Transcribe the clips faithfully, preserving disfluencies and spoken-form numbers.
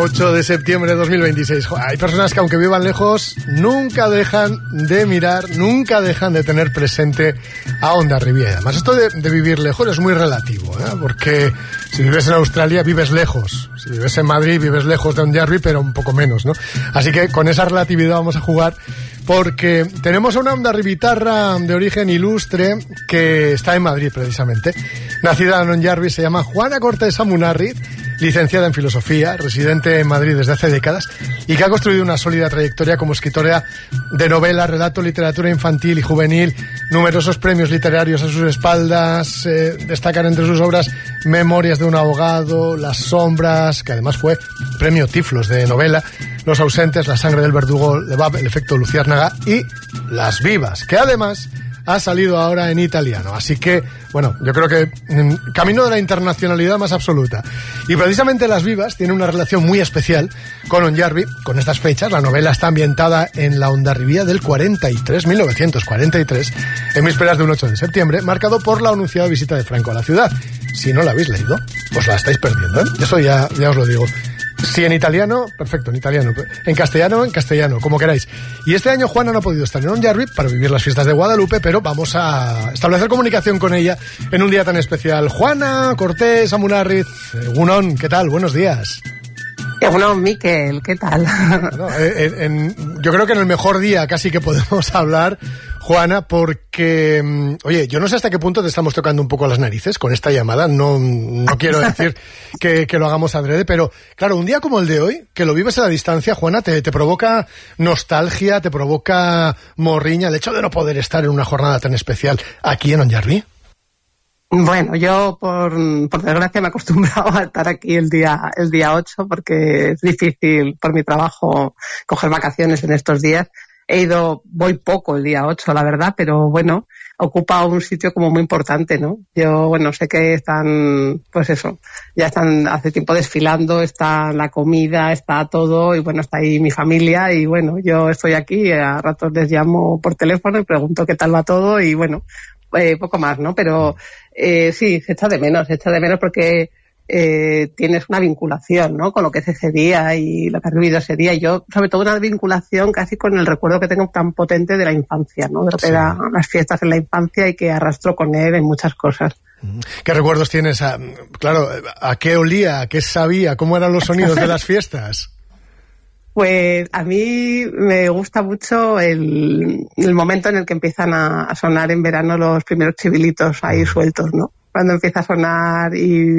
ocho de septiembre de dos mil veintiséis. Hay personas que aunque vivan lejos, nunca dejan de mirar, nunca dejan de tener presente a Hondarribia. Además, esto de, de vivir lejos es muy relativo, ¿eh? Porque si vives en Australia, vives lejos. Si vives en Madrid, vives lejos de Hondarribia, pero un poco menos, ¿no? Así que con esa relatividad vamos a jugar, porque tenemos a una hondarribitarra de origen ilustre que está en Madrid, precisamente. Nacida en Hondarribia, se llama Juana Cortés Amunarriz, licenciada en Filosofía, residente en Madrid desde hace décadas y que ha construido una sólida trayectoria como escritora de novela, relato, literatura infantil y juvenil, numerosos premios literarios a sus espaldas, eh, destacan entre sus obras Memorias de un abogado, Las sombras, que además fue premio Tiflos de novela, Los ausentes, La sangre del verdugo, Lebab, El efecto luciérnaga y Las vivas, que además ha salido ahora en italiano. Así que, bueno, yo creo que mm, camino de la internacionalidad más absoluta. Y precisamente Las vivas tiene una relación muy especial con Hondarribia, con estas fechas. La novela está ambientada en la Hondarribia del cuarenta y tres, mil novecientos cuarenta y tres, en vísperas de un ocho de septiembre, marcado por la anunciada visita de Franco a la ciudad. Si no la habéis leído, os la estáis perdiendo, ¿eh? Eso ya, ya os lo digo. Si en italiano, perfecto, en italiano. En castellano, en castellano, como queráis. Y este año Juana no ha podido estar en Hondarribia para vivir las fiestas de Guadalupe, pero vamos a establecer comunicación con ella en un día tan especial. Juana Cortés Amunarriz, Egunon, ¿qué tal? Buenos días. Egunon, Miquel, ¿qué tal? Bueno, en, en, yo creo que en el mejor día casi que podemos hablar, Juana, porque, oye, yo no sé hasta qué punto te estamos tocando un poco las narices con esta llamada, no, no quiero decir que, que lo hagamos adrede, pero claro, un día como el de hoy, que lo vives a la distancia, Juana, te, te provoca nostalgia, te provoca morriña el hecho de no poder estar en una jornada tan especial aquí en Hondarribia. Bueno, yo por, por desgracia me he acostumbrado a estar aquí el día el día ocho porque es difícil por mi trabajo coger vacaciones en estos días. He ido, voy poco el día ocho, la verdad, pero bueno, ocupa un sitio como muy importante, ¿no? Yo, bueno, sé que están, pues eso, ya están hace tiempo desfilando, está la comida, está todo, y bueno, está ahí mi familia, y bueno, yo estoy aquí, a ratos les llamo por teléfono y pregunto qué tal va todo, y bueno, eh, poco más, ¿no? Pero eh, sí, se echa de menos, se echa de menos porque eh, tienes una vinculación, ¿no? Con lo que es ese día y lo que has vivido ese día. Y yo, sobre todo, una vinculación casi con el recuerdo que tengo tan potente de la infancia, ¿no? De lo que sí. eran las fiestas en la infancia y que arrastro con él en muchas cosas. ¿Qué recuerdos tienes? A, claro, ¿a qué olía? ¿A qué sabía? ¿Cómo eran los sonidos de las fiestas? Pues a mí me gusta mucho el, el momento en el que empiezan a, a sonar en verano los primeros chivilitos ahí sueltos, ¿no? Cuando empieza a sonar y,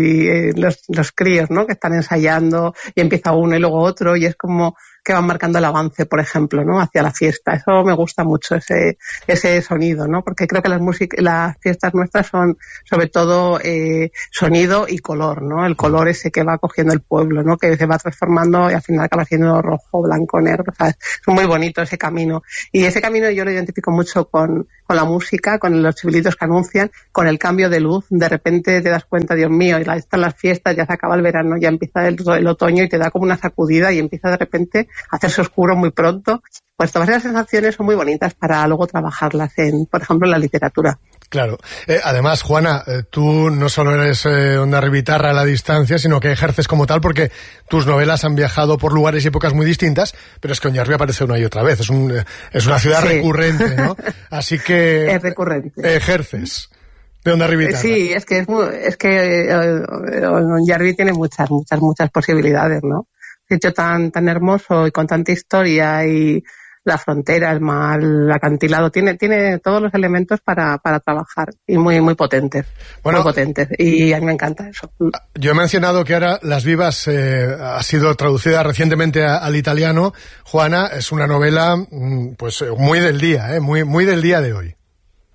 y los, los críos, ¿no? Que están ensayando y empieza uno y luego otro y es como que van marcando el avance, por ejemplo, ¿no? Hacia la fiesta. Eso me gusta mucho, ese ese sonido, ¿no? Porque creo que las músicas, las fiestas nuestras son sobre todo eh, sonido y color, ¿no? El color ese que va cogiendo el pueblo, ¿no? Que se va transformando y al final acaba siendo rojo, blanco, negro, ¿sabes? Es muy bonito ese camino. Y ese camino yo lo identifico mucho con, con la música, con los chivilitos que anuncian, con el cambio de luz. De repente te das cuenta, Dios mío, y están las fiestas, ya se acaba el verano, ya empieza el, el otoño y te da como una sacudida y empieza de repente hacerse oscuro muy pronto. Pues todas esas sensaciones son muy bonitas para luego trabajarlas en, por ejemplo, en la literatura. Claro. Eh, además, Juana, eh, tú no solo eres eh, hondarribitarra a la distancia, sino que ejerces como tal porque tus novelas han viajado por lugares y épocas muy distintas, pero es que Hondarribia aparece una y otra vez. Es, un, eh, es una ciudad sí. recurrente, ¿no? Así que... Es recurrente. Ejerces de hondarribitarra. Sí, es que es, muy, es que eh, Hondarribia tiene muchas, muchas, muchas posibilidades, ¿no? Sitio tan tan hermoso y con tanta historia y la frontera, el mar, el acantilado, tiene tiene todos los elementos para para trabajar y muy muy potentes, bueno, muy potentes y a mí me encanta eso. Yo he mencionado que ahora Las vivas eh, ha sido traducida recientemente a, al italiano. Juana, es una novela pues muy del día, eh, muy muy del día de hoy.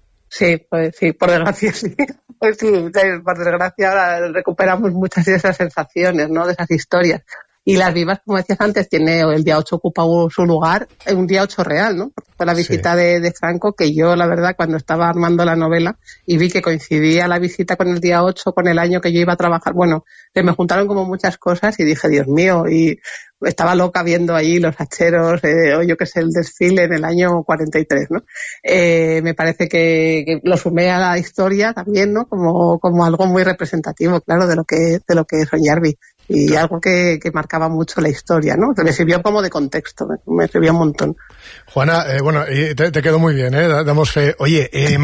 Sí, pues sí, por desgracia sí. Pues sí, por desgracia ahora recuperamos muchas de esas sensaciones, ¿no? De esas historias. Y Las vivas, como decías antes, tiene el día ocho ocupa su lugar, un día ocho real, ¿no? Fue la visita sí. de, de Franco, que yo, la verdad, cuando estaba armando la novela y vi que coincidía la visita con el día ocho, con el año que yo iba a trabajar, bueno, que me juntaron como muchas cosas y dije, Dios mío, y estaba loca viendo ahí los hacheros, eh, o yo qué sé, el desfile en el año cuarenta y tres, ¿no? Eh, me parece que, que lo sumé a la historia también, ¿no? Como, como algo muy representativo, claro, de lo que, de lo que es Hondarribia. Y algo que, que marcaba mucho la historia, ¿no? Que me sirvió como de contexto, me, me sirvió un montón. Juana, eh, bueno, te, te quedó muy bien, ¿eh? Damos fe. Oye, eh,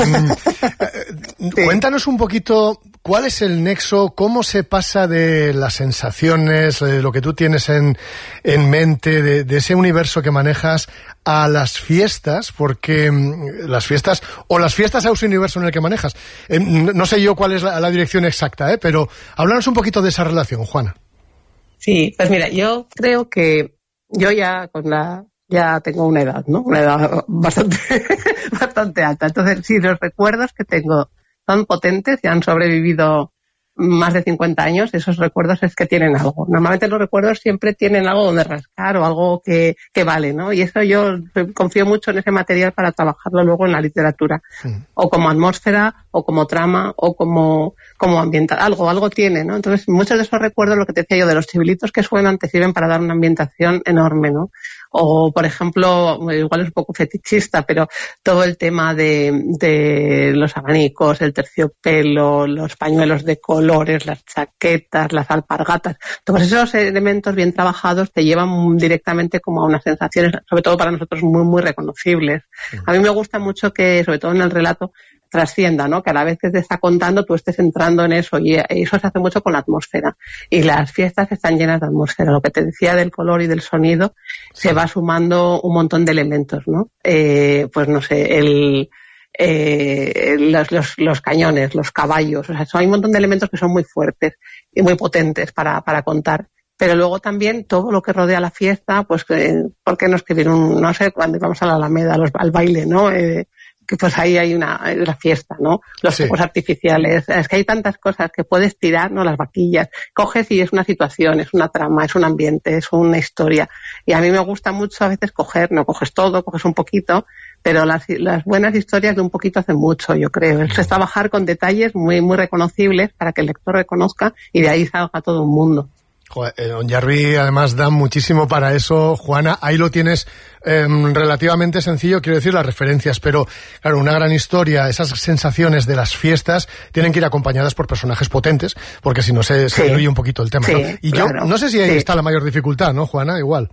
sí. Cuéntanos un poquito cuál es el nexo, cómo se pasa de las sensaciones, de lo que tú tienes en, en mente, de, de ese universo que manejas, a las fiestas, porque las fiestas, o las fiestas a ese universo en el que manejas. Eh, no sé yo cuál es la, la dirección exacta, ¿eh? Pero háblanos un poquito de esa relación, Juana. Sí, pues mira, yo creo que yo ya con la ya tengo una edad, ¿no? Una edad bastante bastante alta. Entonces, si los recuerdos que tengo son potentes y han sobrevivido más de cincuenta años, esos recuerdos es que tienen algo. Normalmente los recuerdos siempre tienen algo donde rascar o algo que, que vale, ¿no? Y eso yo confío mucho en ese material para trabajarlo luego en la literatura. Sí. O como atmósfera, o como trama, o como, como ambiental. Algo, algo tiene, ¿no? Entonces, muchos de esos recuerdos, lo que te decía yo, de los chivilitos que suenan, te sirven para dar una ambientación enorme, ¿no? O, por ejemplo, igual es un poco fetichista, pero todo el tema de, de los abanicos, el terciopelo, los pañuelos de colores, las chaquetas, las alpargatas, todos esos elementos bien trabajados te llevan directamente como a unas sensaciones, sobre todo para nosotros, muy, muy reconocibles. A mí me gusta mucho que, sobre todo en el relato, trascienda, ¿no? Que a la vez que te está contando tú estés entrando en eso, y eso se hace mucho con la atmósfera. Y las fiestas están llenas de atmósfera. Lo que te decía del color y del sonido, sí. Se va sumando un montón de elementos, ¿no? Eh, pues no sé, el, eh, los, los, los cañones, los caballos, o sea, hay un montón de elementos que son muy fuertes y muy potentes para, para contar. Pero luego también todo lo que rodea la fiesta, pues, eh, ¿por qué no escribir un, no sé, cuando vamos a la Alameda, los, al baile, ¿no? Eh, que pues ahí hay una, la fiesta, ¿no? Los fuegos sí. artificiales, es que hay tantas cosas que puedes tirar, ¿no? Las vaquillas, coges y es una situación, es una trama, es un ambiente, es una historia. Y a mí me gusta mucho a veces coger, no coges todo, coges un poquito, pero las, las buenas historias de un poquito hacen mucho, yo creo. Es trabajar con detalles muy, muy reconocibles para que el lector reconozca y de ahí salga todo un mundo. Joder, Don Jarvi además da muchísimo para eso, Juana. Ahí lo tienes eh, relativamente sencillo, quiero decir, las referencias, pero claro, una gran historia, esas sensaciones de las fiestas tienen que ir acompañadas por personajes potentes, porque si no se, se diluye sí. un poquito el tema, sí, ¿no? Y claro, yo no sé si ahí sí. está la mayor dificultad, ¿no, Juana? Igual.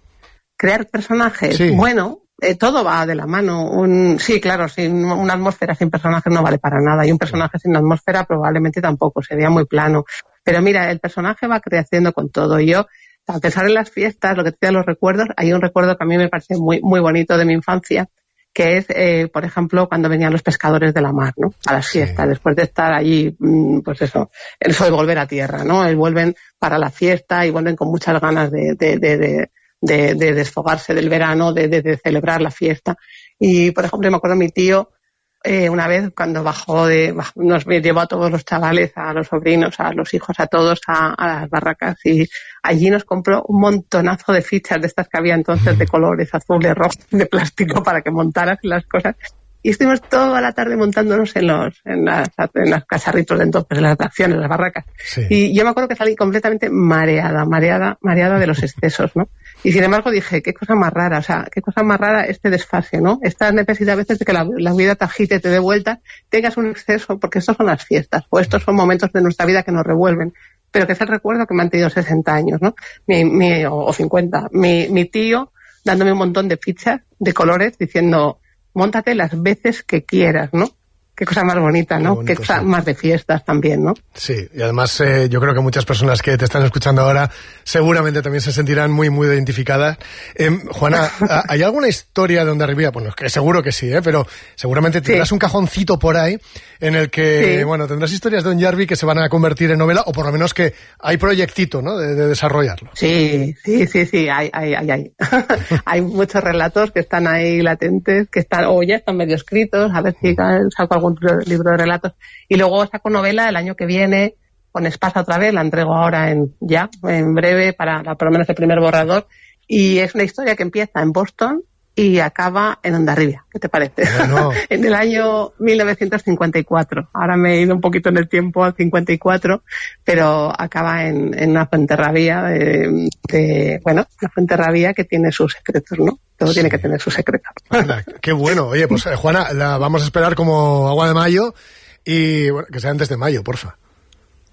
Crear personajes, sí. bueno... Eh, todo va de la mano. Un, sí, claro, sin una atmósfera sin personajes no vale para nada. Y un personaje sin atmósfera probablemente tampoco, sería muy plano. Pero mira, el personaje va creciendo con todo. Y yo, a pesar de las fiestas, lo que te decía, los recuerdos, hay un recuerdo que a mí me parece muy, muy bonito de mi infancia, que es, eh, por ejemplo, cuando venían los pescadores de la mar, ¿no? A las fiestas, sí. después de estar allí, pues eso, eso de volver a tierra, ¿no? Ellos vuelven para la fiesta y vuelven con muchas ganas de, de, de, de De, de desfogarse del verano, de, de, de celebrar la fiesta. Y, por ejemplo, me acuerdo mi tío, eh, una vez cuando bajó de, bajó, nos llevó a todos los chavales, a los sobrinos, a los hijos, a todos, a, a las barracas, y allí nos compró un montonazo de fichas de estas que había entonces de colores, azules, rojos, de plástico, para que montaras las cosas. Y estuvimos toda la tarde montándonos en los, en las, en las cacharritos de entonces, en las atracciones, las barracas. Sí. Y yo me acuerdo que salí completamente mareada, mareada, mareada de los excesos, ¿no? Y sin embargo dije, qué cosa más rara, o sea, qué cosa más rara este desfase, ¿no? Esta necesidad a veces de que la, la vida te agite, te dé vueltas, tengas un exceso, porque estos son las fiestas, o estos son momentos de nuestra vida que nos revuelven, pero que es el recuerdo que me han tenido sesenta años, ¿no? Mi, mi, o, o cincuenta. Mi, mi tío dándome un montón de fichas de colores diciendo, móntate las veces que quieras, ¿no? Qué cosa más bonita, ¿no? Qué, bonito, Qué cosa sí. más de fiestas también, ¿no? Sí, y además eh, yo creo que muchas personas que te están escuchando ahora seguramente también se sentirán muy, muy identificadas. Eh, Juana, ¿hay alguna historia de Hondarribia? Bueno, que seguro que sí, ¿eh? Pero seguramente tendrás sí. un cajoncito por ahí en el que, sí. bueno, tendrás historias de Don Jarvi que se van a convertir en novela, o por lo menos que hay proyectito, ¿no? De, de desarrollarlo. Sí, sí, sí, sí, hay, hay, hay, hay. Hay muchos relatos que están ahí latentes, que están, o ya están medio escritos, a ver si saco algún libro de relatos, y luego saco novela el año que viene con Espasa otra vez, la entrego ahora en ya, en breve, para la, por lo menos el primer borrador, y es una historia que empieza en Boston y acaba en Hondarribia. ¿Qué te parece? Bueno. En el año mil novecientos cincuenta y cuatro. Ahora me he ido un poquito en el tiempo al cincuenta y cuatro, pero acaba en, en una fuenterrabía de, de, bueno, una fuenterrabía que tiene sus secretos, ¿no? Todo sí. tiene que tener sus secretos. Anda, qué bueno. Oye, pues eh, Juana, la vamos a esperar como agua de mayo y bueno, que sea antes de mayo, porfa.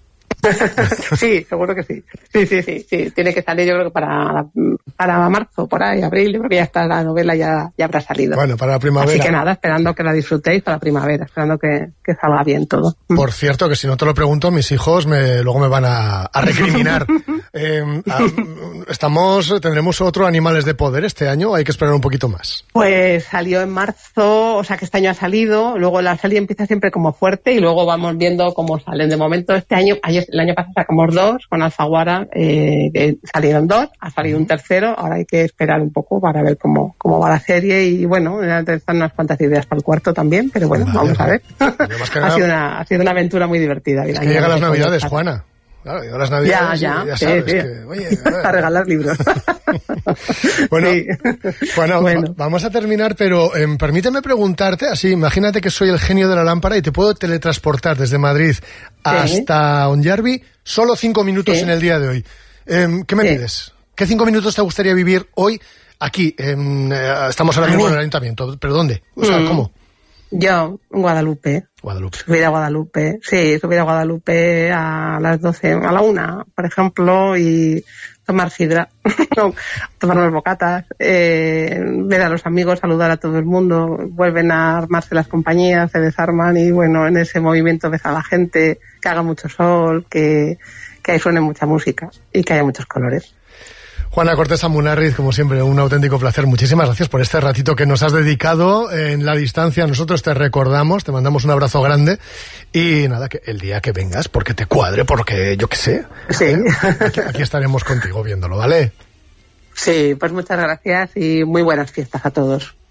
Sí, seguro que sí. Sí, sí, sí, sí. Tiene que salir, yo creo que para, para marzo, por ahí, abril, yo creo que ya está la novela, ya, ya habrá salido. Bueno, para la primavera. Así que nada, esperando que la disfrutéis para la primavera, esperando que, que salga bien todo. Por cierto, que si no te lo pregunto, mis hijos me, luego me van a, a recriminar. eh, a, estamos, ¿tendremos otro Animales de Poder este año o hay que esperar un poquito más? Pues salió en marzo, o sea que este año ha salido, luego la serie empieza siempre como fuerte y luego vamos viendo cómo salen. De momento este año, el año pasado sacamos dos con Alfaguara, eh, que salieron dos, ha salido un tercero, ahora hay que esperar un poco para ver cómo, cómo va la serie y bueno, están unas cuantas ideas para el cuarto también, pero bueno, vale, vamos a ver. Nada, ha, sido una, ha sido una aventura muy divertida. Es que llegan las Navidades, Juana. Claro, llegan las Navidades. Ya, ya, ya sí, sabes sí. que, oye, a regalar libros. Bueno, sí. bueno, bueno, va, vamos a terminar, pero eh, permíteme preguntarte, así, imagínate que soy el genio de la lámpara y te puedo teletransportar desde Madrid hasta Onyarbi, solo cinco minutos sí. en el día de hoy. Eh, ¿Qué me sí. pides? ¿Qué cinco minutos te gustaría vivir hoy aquí? En, eh, estamos ahora mismo en el ayuntamiento, ¿pero dónde? O sea, mm. ¿cómo? Yo, en Guadalupe. Guadalupe. Subir a Guadalupe, sí, subir a Guadalupe a las doce, a la una, por ejemplo, y tomar sidra, tomar unas bocatas, eh, ver a los amigos, saludar a todo el mundo, vuelven a armarse las compañías, se desarman y bueno, en ese movimiento ves a la gente, que haga mucho sol, que, que ahí suene mucha música y que haya muchos colores. Juana Cortés Amunarriz, como siempre, un auténtico placer. Muchísimas gracias por este ratito que nos has dedicado en la distancia. Nosotros te recordamos, te mandamos un abrazo grande y nada, que el día que vengas, porque te cuadre, porque yo qué sé, sí. ¿eh? aquí, aquí estaremos contigo viéndolo, ¿vale? Sí, pues muchas gracias y muy buenas fiestas a todos.